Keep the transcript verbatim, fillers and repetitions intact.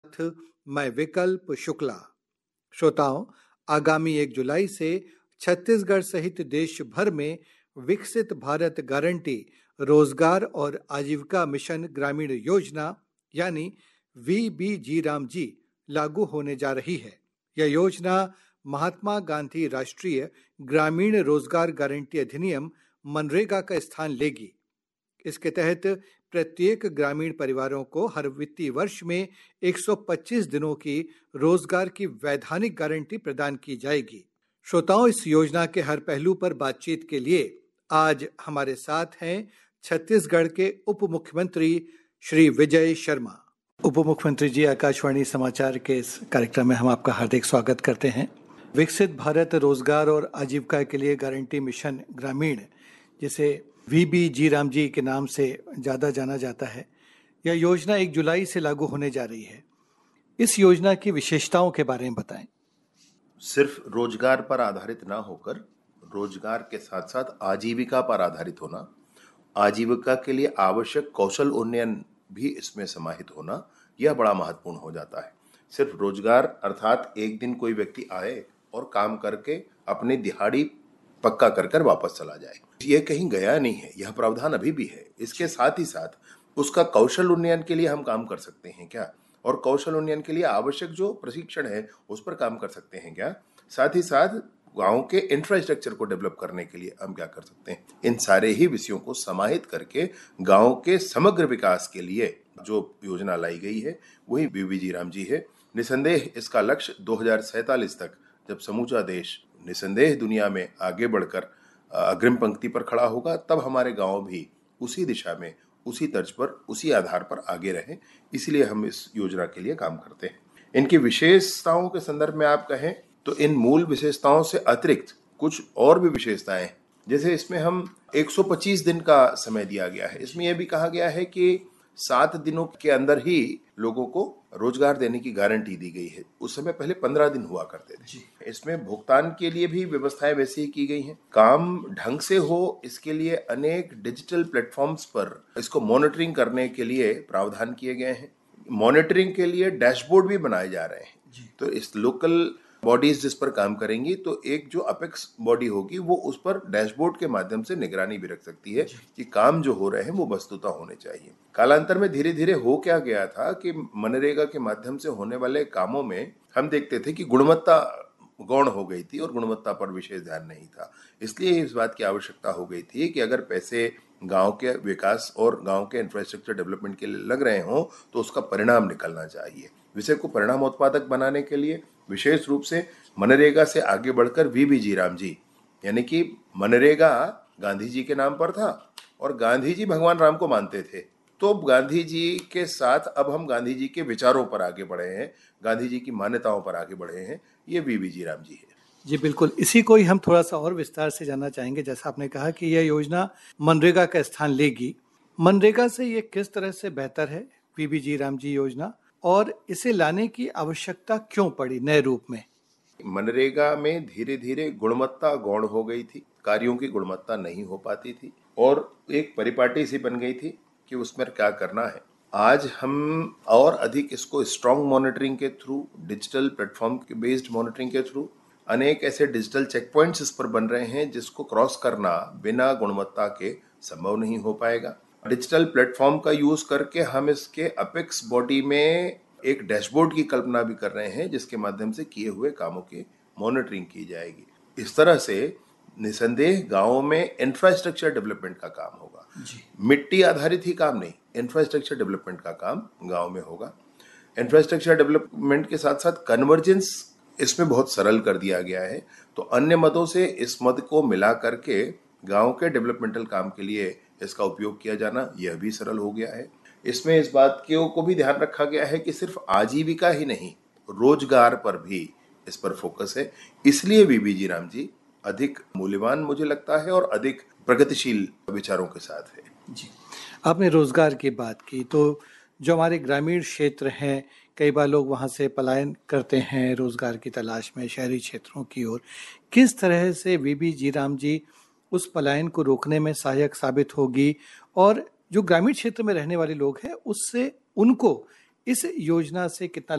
मैं विकल्प शुक्ला। श्रोताओं, आगामी एक जुलाई से छत्तीसगढ़ सहित देश भर में विकसित भारत गारंटी रोजगार और आजीविका मिशन ग्रामीण योजना यानी वी बी जी राम जी लागू होने जा रही है। यह योजना महात्मा गांधी राष्ट्रीय ग्रामीण रोजगार गारंटी अधिनियम मनरेगा का स्थान लेगी। इसके तहत प्रत्येक ग्रामीण परिवारों को हर वित्तीय वर्ष में एक सौ पच्चीस दिनों की रोजगार की वैधानिक गारंटी प्रदान की जाएगी। श्रोताओं, इस योजना के हर पहलू पर बातचीत के लिए आज हमारे साथ हैं छत्तीसगढ़ के उप मुख्यमंत्री श्री विजय शर्मा। उप मुख्यमंत्री जी, आकाशवाणी समाचार के इस कार्यक्रम में हम आपका हार्दिक स्वागत करते हैं। विकसित भारत रोजगार और आजीविका के लिए गारंटी मिशन ग्रामीण, जिसे वी बी जी राम जी के नाम से ज़्यादा जाना जाता है, यह योजना एक जुलाई से लागू होने जा रही है। इस योजना की विशेषताओं के बारे में बताएं। सिर्फ रोजगार पर आधारित ना होकर रोजगार के साथ साथ आजीविका पर आधारित होना, आजीविका के लिए आवश्यक कौशल उन्नयन भी इसमें समाहित होना, यह बड़ा महत्वपूर्ण हो जाता है। सिर्फ रोजगार अर्थात एक दिन कोई व्यक्ति आए और काम करके अपनी दिहाड़ी पक्का कर कर वापस चला जाए, यह कहीं गया नहीं है। यह प्रावधान अभी भी है। इसके साथ ही साथ उसका कौशल उन्नयन के लिए हम काम कर सकते हैं क्या, और कौशल उन्नयन के लिए आवश्यक जो प्रशिक्षण है उस पर काम कर सकते हैं क्या। साथ ही साथ गांव के इंफ्रास्ट्रक्चर को डेवलप करने के लिए हम क्या कर सकते हैं। इन सारे ही विषयों को समाहित करके गांव के समग्र विकास के लिए जो योजना लाई गई है वही वी बी जी राम जी है। निसंदेह इसका लक्ष्य दो हजार सैतालीस तक, जब समूचा देश निसंदेह दुनिया में आगे बढ़कर अग्रिम पंक्ति पर खड़ा होगा, तब हमारे गांव भी उसी दिशा में, उसी तर्ज पर, उसी आधार पर आगे रहें, इसलिए हम इस योजना के लिए काम करते हैं। इनकी विशेषताओं के संदर्भ में आप कहें तो इन मूल विशेषताओं से अतिरिक्त कुछ और भी विशेषताएं हैं। जैसे इसमें हम एक सौ पच्चीस दिन का समय दिया गया है। इसमें यह भी कहा गया है कि सात दिनों के अंदर ही लोगों को रोजगार देने की गारंटी दी गई है। उस समय पहले पंद्रह दिन हुआ करते थे। इसमें भुगतान के लिए भी व्यवस्थाएं वैसी ही की गई हैं। काम ढंग से हो, इसके लिए अनेक डिजिटल प्लेटफॉर्म्स पर इसको मॉनिटरिंग करने के लिए प्रावधान किए गए हैं। मॉनिटरिंग के लिए डैशबोर्ड भी बनाए जा रहे हैं। तो इस लोकल बॉडीज जिस पर काम करेंगी, तो एक जो अपेक्स बॉडी होगी वो उस पर डैशबोर्ड के माध्यम से निगरानी भी रख सकती है कि काम जो हो रहे हैं वो वस्तुतः होने चाहिए। कालांतर में धीरे धीरे हो क्या गया था कि मनरेगा के माध्यम से होने वाले कामों में हम देखते थे कि गुणवत्ता गौण हो गई थी और गुणवत्ता पर विशेष ध्यान नहीं था। इसलिए इस बात की आवश्यकता हो गई थी कि अगर पैसे गांव के विकास और गांव के इंफ्रास्ट्रक्चर डेवलपमेंट के लिए लग रहे हों तो उसका परिणाम निकलना चाहिए। विषय को परिणाम उत्पादक बनाने के लिए विशेष रूप से मनरेगा से आगे बढ़कर वी बी जी राम जी, यानी कि मनरेगा गांधी जी के नाम पर था और गांधी जी भगवान राम को मानते थे, तो गांधी जी के साथ अब हम गांधी जी के विचारों पर आगे बढ़े हैं, गांधी जी की मान्यताओं पर आगे बढ़े हैं। ये वी बी जी राम जी है। जी बिल्कुल, इसी को ही हम थोड़ा सा और विस्तार से जानना चाहेंगे। जैसा आपने कहा कि यह योजना मनरेगा का स्थान लेगी, मनरेगा से ये किस तरह से बेहतर है वी बी जी राम जी योजना, और इसे लाने की आवश्यकता क्यों पड़ी नए रूप में? मनरेगा में धीरे धीरे गुणवत्ता गौण हो गई थी, कार्यों की गुणवत्ता नहीं हो पाती थी और एक परिपाटी सी बन गई थी कि उसमें क्या करना है। आज हम और अधिक इसको स्ट्रॉन्ग मॉनिटरिंग के थ्रू, डिजिटल प्लेटफॉर्म के बेस्ड मॉनिटरिंग के थ्रू, अनेक ऐसे डिजिटल चेक पॉइंट्स इस पर बन रहे हैं जिसको क्रॉस करना बिना गुणवत्ता के संभव नहीं हो पाएगा। डिजिटल प्लेटफॉर्म का यूज करके हम इसके अपेक्स बॉडी में एक डैशबोर्ड की कल्पना भी कर रहे हैं जिसके माध्यम से किए हुए कामों की मॉनिटरिंग की जाएगी। इस तरह से निसंदेह गांवों में इंफ्रास्ट्रक्चर डेवलपमेंट का काम होगा। मिट्टी आधारित ही काम नहीं, इंफ्रास्ट्रक्चर डेवलपमेंट का काम गांव में होगा। इंफ्रास्ट्रक्चर डेवलपमेंट के साथ साथ कन्वर्जेंस इसमें बहुत सरल कर दिया गया है, तो अन्य मदों से इस मद को मिला करके गांव के डेवलपमेंटल काम के लिए इसका उपयोग किया जाना यह भी सरल हो गया है। इसमें इस बात को भी ध्यान रखा गया है कि सिर्फ आजीविका ही नहीं, रोजगार पर भी इस पर फोकस है। इसलिए वी बी जी राम जी अधिक मूल्यवान मुझे लगता है और अधिक प्रगतिशील विचारों के साथ है। जी, आपने रोजगार की बात की, तो जो हमारे ग्रामीण क्षेत्र हैं, कई बार लोग वहाँ से पलायन करते हैं रोजगार की तलाश में शहरी क्षेत्रों की ओर। किस तरह से वी बी जी राम जी उस पलायन को रोकने में सहायक साबित होगी, और जो ग्रामीण क्षेत्र में रहने वाले लोग हैं उससे उनको इस योजना से कितना